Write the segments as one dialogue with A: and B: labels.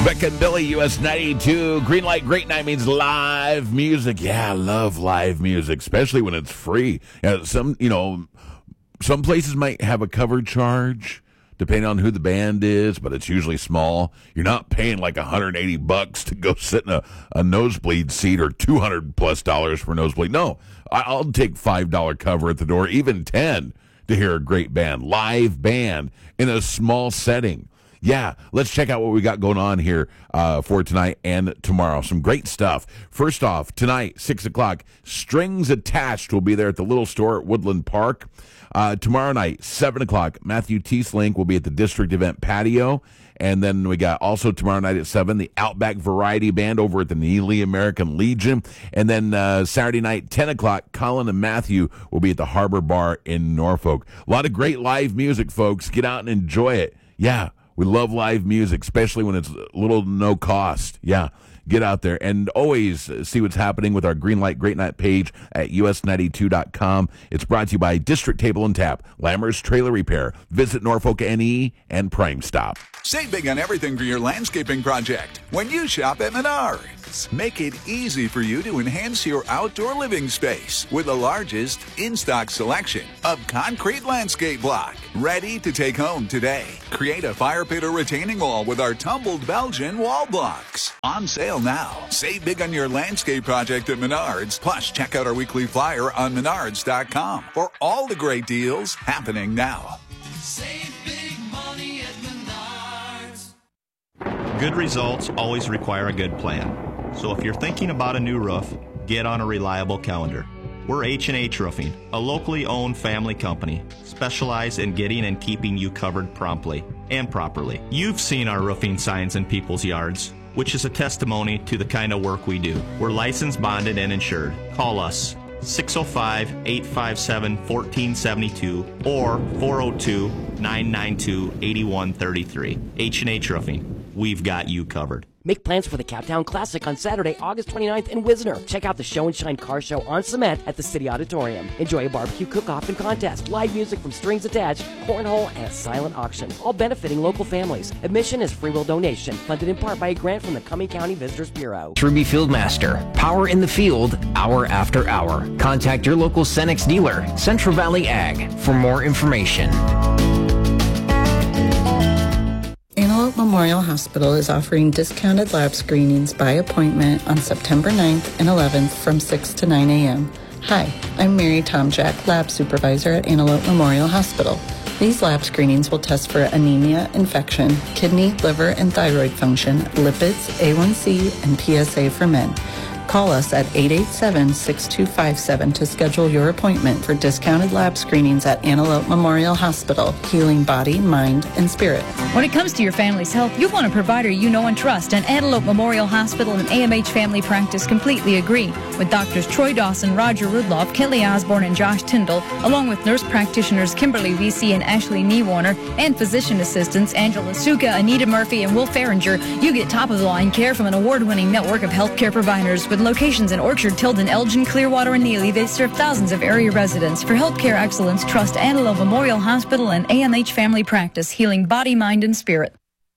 A: Becca and Billy, US 92. Green light, great night means live music. Yeah, I love live music, especially when it's free. Some places might have a cover charge depending on who the band is, but it's usually small. You're not paying like $180 to go sit in a nosebleed seat or $200+ for a nosebleed. No, I'll take $5 cover at the door, even $10 to hear a great band, live band in a small setting. Yeah, let's check out what we got going on here for tonight and tomorrow. Some great stuff. First off, tonight, 6 o'clock, Strings Attached will be there at the Little Store at Woodland Park. Tomorrow night, 7 o'clock, Matthew Teeslink will be at the District Event Patio. And then we got also tomorrow night at 7, the Outback Variety Band over at the Neely American Legion. And then Saturday night, 10 o'clock, Colin and Matthew will be at the Harbor Bar in Norfolk. A lot of great live music, folks. Get out and enjoy it. Yeah. We love live music, especially when it's little no cost. Yeah, get out there and always see what's happening with our Green Light Great Night page at us92.com. It's brought to you by District Table and Tap, Lammers Trailer Repair, Visit Norfolk NE, and Prime Stop.
B: Save big on everything for your landscaping project when you shop at Menards. Make it easy for you to enhance your outdoor living space with the largest in-stock selection of concrete landscape block. Ready to take home today. Create a fire pit or retaining wall with our tumbled Belgian wall blocks. On sale now. Save big on your landscape project at Menards. Plus, check out our weekly flyer on Menards.com for all the great deals happening now.
C: Save big money at Menards.
D: Good results always require a good plan. So if you're thinking about a new roof, get on a reliable calendar. We're H&H Roofing, a locally owned family company, specialized in getting and keeping you covered promptly and properly. You've seen our roofing signs in people's yards, which is a testimony to the kind of work we do. We're licensed, bonded, and insured. Call us 605-857-1472 or 402-992-8133. H&H Roofing. We've got you covered.
E: Make plans for the Cowtown Classic on Saturday, August 29th in Wisner. Check out the Show and Shine car show on cement at the City Auditorium. Enjoy a barbecue cook-off and contest, live music from Strings Attached, cornhole, and a silent auction, all benefiting local families. Admission is free will donation, funded in part by a grant from the Cumming County Visitors Bureau.
F: Truby Fieldmaster, power in the field, hour after hour. Contact your local Cenex dealer, Central Valley Ag, for more information.
G: Antelope Memorial Hospital is offering discounted lab screenings by appointment on September 9th and 11th from 6 to 9 a.m. Hi, I'm Mary Tomjack, lab supervisor at Antelope Memorial Hospital. These lab screenings will test for anemia, infection, kidney, liver, and thyroid function, lipids, A1C, and PSA for men. Call us at 887-6257 to schedule your appointment for discounted lab screenings at Antelope Memorial Hospital, healing body, mind, and spirit.
H: When it comes to your family's health, you want a provider you know and trust, and Antelope Memorial Hospital and AMH Family Practice completely agree. With doctors Troy Dawson, Roger Rudloff, Kelly Osborne, and Josh Tyndall, along with nurse practitioners Kimberly VC and Ashley Niewarner, and physician assistants Angela Suka, Anita Murphy, and Will Farringer, you get top-of-the-line care from an award-winning network of healthcare providers. With locations in Orchard, Tilden, Elgin, Clearwater, and Neely, they serve thousands of area residents. For healthcare excellence, trust Antelope Memorial Hospital and AMH Family Practice, healing body, mind, and spirit.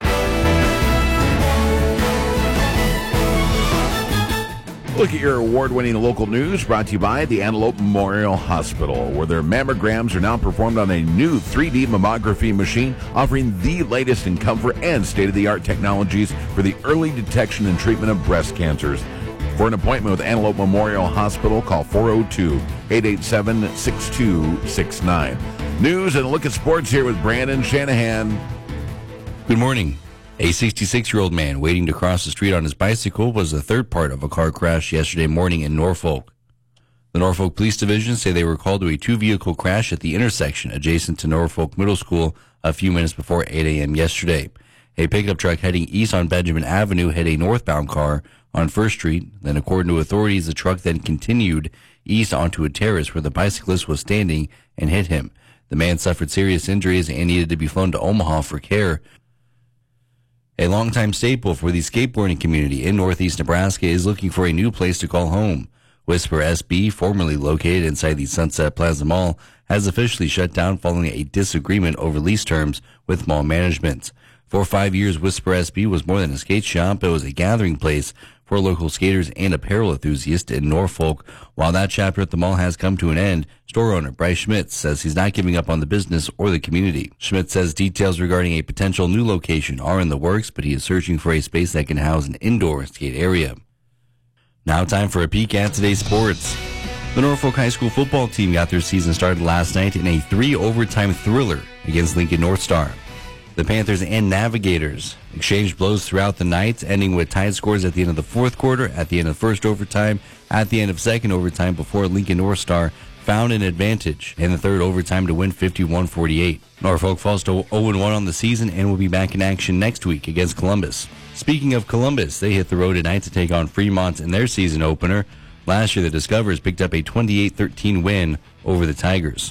A: Look at your award-winning local news brought to you by the Antelope Memorial Hospital, where their mammograms are now performed on a new 3D mammography machine, offering the latest in comfort and state-of-the-art technologies for the early detection and treatment of breast cancers. For an appointment with Antelope Memorial Hospital, call 402-887-6269. News and a look at sports here with Brandon Shanahan.
I: Good morning. A 66-year-old man waiting to cross the street on his bicycle was the third part of a car crash yesterday morning in Norfolk. The Norfolk Police Division say they were called to a two-vehicle crash at the intersection adjacent to Norfolk Middle School a few minutes before 8 a.m. yesterday. A pickup truck heading east on Benjamin Avenue hit a northbound car on 1st Street. Then, according to authorities, the truck then continued east onto a terrace where the bicyclist was standing and hit him. The man suffered serious injuries and needed to be flown to Omaha for care. A longtime staple for the skateboarding community in northeast Nebraska is looking for a new place to call home. Whisper SB, formerly located inside the Sunset Plaza Mall, has officially shut down following a disagreement over lease terms with mall management. For 5 years, Whisper SB was more than a skate shop. It was a gathering place for local skaters and apparel enthusiasts in Norfolk. While that chapter at the mall has come to an end, store owner Bryce Schmidt says he's not giving up on the business or the community. Schmidt says details regarding a potential new location are in the works, but he is searching for a space that can house an indoor skate area. Now time for a peek at today's sports. The Norfolk High School football team got their season started last night in a 3-overtime thriller against Lincoln North Star. The Panthers and Navigators exchanged blows throughout the night, ending with tied scores at the end of the fourth quarter, at the end of first overtime, at the end of second overtime, before Lincoln North Star found an advantage in the third overtime to win 51-48. Norfolk falls to 0-1 on the season and will be back in action next week against Columbus. Speaking of Columbus, they hit the road tonight to take on Fremont in their season opener. Last year, the Discoverers picked up a 28-13 win over the Tigers.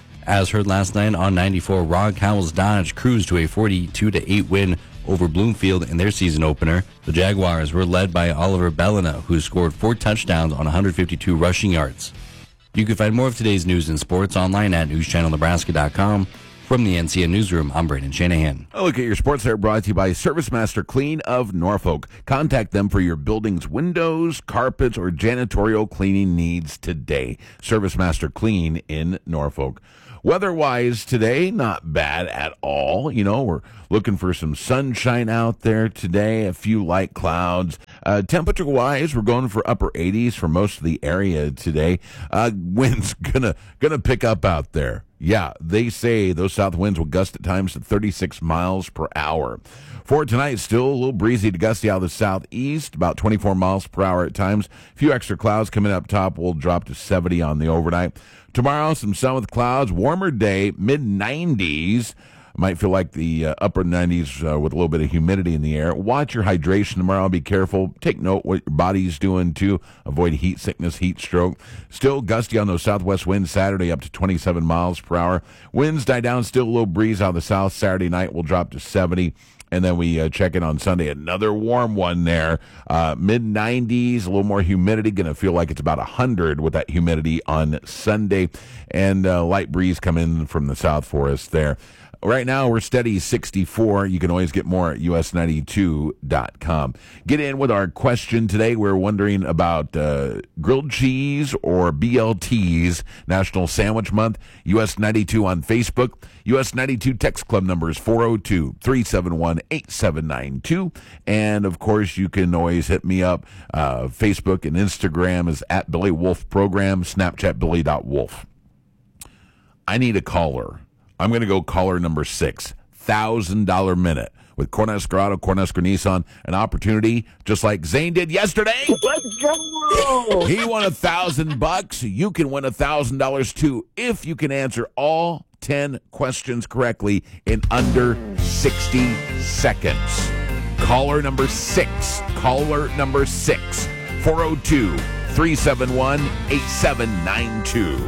I: As heard last night on 94, Rod Cowell's Dodge cruised to a 42-8 win over Bloomfield in their season opener. The Jaguars were led by Oliver Bellina, who scored 4 touchdowns on 152 rushing yards. You can find more of today's news and sports online at newschannelnebraska.com. From the NCN Newsroom, I'm Brandon Shanahan.
A: A look at your sports there brought to you by ServiceMaster Clean of Norfolk. Contact them for your building's windows, carpets, or janitorial cleaning needs today. ServiceMaster Clean in Norfolk. Weather-wise today, not bad at all. You know, we're looking for some sunshine out there today, a few light clouds. Temperature-wise, we're going for upper 80s for most of the area today. Wind's gonna pick up out there. Yeah, they say those south winds will gust at times to 36 miles per hour. For tonight, still a little breezy to gusty out of the southeast, about 24 miles per hour at times. A few extra clouds coming up top will drop to 70 on the overnight. Tomorrow, some sun with clouds, warmer day, mid-90s. Might feel like the upper 90s with a little bit of humidity in the air. Watch your hydration tomorrow. Be careful. Take note what your body's doing, too. Avoid heat sickness, heat stroke. Still gusty on those southwest winds Saturday up to 27 miles per hour. Winds die down. Still a little breeze out of the south. Saturday night will drop to 70. And then we check in on Sunday. Another warm one there. Mid-90s, a little more humidity. Going to feel like it's about 100 with that humidity on Sunday. And light breeze coming from the south for us there. Right now, we're steady 64. You can always get more at us92.com. Get in with our question today. We're wondering about grilled cheese or BLTs, National Sandwich Month. US92 on Facebook. US92 text club number is 402-371-8792. And, of course, you can always hit me up. Facebook and Instagram is at Billy Wolf Program, Snapchat Billy.Wolf. I need a caller. I'm going to go caller number 6, $1,000 minute with Cornhusker Auto, Cornhusker Nissan, an opportunity just like Zane did yesterday.
J: Let's go!
A: He won $1,000. You can win $1,000 too if you can answer all 10 questions correctly in under 60 seconds. Caller number 6, 402-371-8792.